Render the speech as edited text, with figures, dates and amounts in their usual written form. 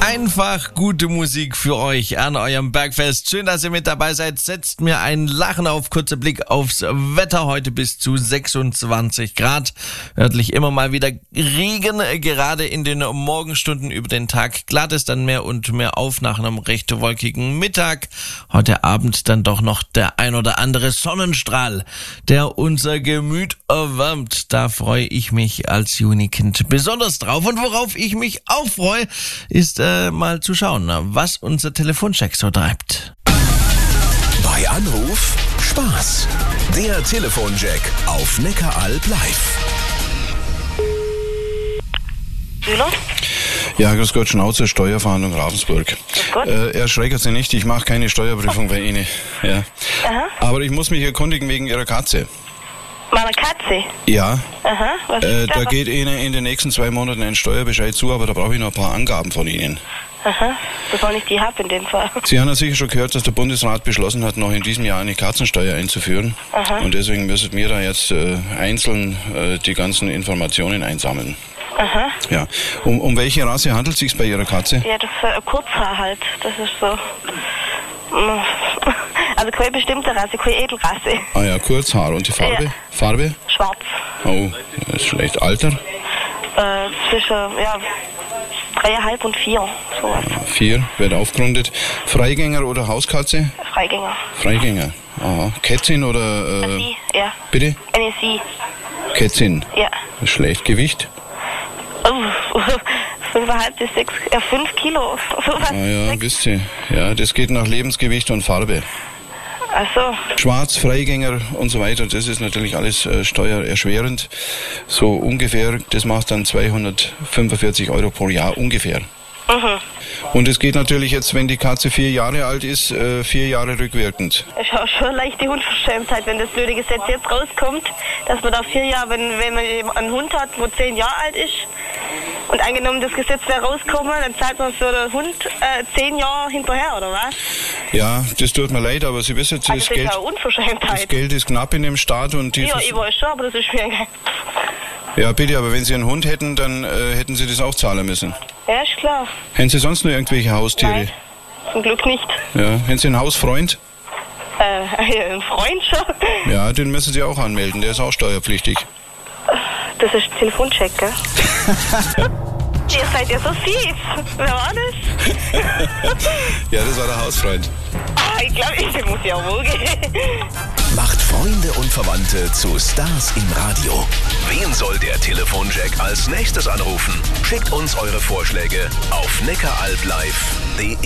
Einfach gute Musik für euch an eurem Bergfest. Schön, dass ihr mit dabei seid. Setzt mir ein Lachen auf. Kurzer Blick aufs Wetter. Heute bis zu 26 Grad. Örtlich immer mal wieder Regen. Gerade in den Morgenstunden über den Tag klart es dann mehr und mehr auf nach einem recht wolkigen Mittag. Heute Abend dann doch noch der ein oder andere Sonnenstrahl, der unser Gemüt erwärmt. Da freue ich mich als Junikind besonders drauf. Und worauf ich mich auch freue, ist mal zu schauen, was unser Telefoncheck so treibt. Bei Anruf Spaß. Der Telefoncheck auf Neckaralb live. Bühler? Ja, grüß Gott, Schnauze, Steuerverhandlung Ravensburg. Grüß Gott. Erschrecken Sie nicht, ich mache keine Steuerprüfung bei Ihnen. Ja. Aha. Aber ich muss mich erkundigen wegen Ihrer Katze. Meiner Katze? Ja. Aha, was ist Da geht Ihnen in den nächsten 2 Monaten ein Steuerbescheid zu, aber da brauche ich noch ein paar Angaben von Ihnen. Aha, wovon ich die habe in dem Fall. Sie haben ja sicher schon gehört, dass der Bundesrat beschlossen hat, noch in diesem Jahr eine Katzensteuer einzuführen. Aha. Und deswegen müssen wir da jetzt einzeln die ganzen Informationen einsammeln. Aha. Ja. Um welche Rasse handelt es sich bei Ihrer Katze? Ja, das ist ein Kurzhaar halt. Das ist so. Also keine bestimmte Rasse, keine Edelrasse. Ah ja, Kurzhaar. Und die Farbe? Ja. Farbe? Schwarz. Oh, das ist schlecht. Alter? Zwischen, 3,5 und 4. Sowas. 4, wird aufgerundet. Freigänger oder Hauskatze? Freigänger. Freigänger. Aha. Kätzin oder... Sie, ja. Bitte? Eine Sie. Kätzin. Ja. Schlecht. Gewicht? 5,5 bis 6, 5 Kilo. Sowas. Ah ja, wisst ihr. Ja, das geht nach Lebensgewicht und Farbe. Ach so. Schwarz, Freigänger und so weiter, das ist natürlich alles steuererschwerend. So ungefähr, das macht dann 245 € pro Jahr ungefähr. Mhm. Und es geht natürlich jetzt, wenn die Katze 4 Jahre alt ist, 4 Jahre rückwirkend. Es ist auch schon eine leichte Unverschämtheit, wenn das blöde Gesetz jetzt rauskommt, dass man da 4 Jahre, wenn man eben einen Hund hat, wo 10 Jahre alt ist, und angenommen das Gesetz wäre rausgekommen, dann zahlt man für den Hund 10 Jahre hinterher, oder was? Ja, das tut mir leid, aber Sie wissen, Also das ist Geld, eine Unverschämtheit. das Geld ist knapp in dem Staat und die... Ja, ich weiß schon, aber das ist schwierig. Ja, bitte, aber wenn Sie einen Hund hätten, dann hätten Sie das auch zahlen müssen. Ja, ist klar. Haben Sie sonst noch irgendwelche Haustiere? Nein, zum Glück nicht. Ja, haben Sie einen Hausfreund? Ein Freund schon. Ja, den müssen Sie auch anmelden, der ist auch steuerpflichtig. Das ist Telefoncheck, gell? Ihr seid ja so fies. Wer war das? Ja, das war der Hausfreund. Ich glaube, ich muss ja wohl gehen. Macht Freunde und Verwandte zu Stars im Radio. Wen soll der Telefoncheck als nächstes anrufen? Schickt uns eure Vorschläge auf neckaralblive.de.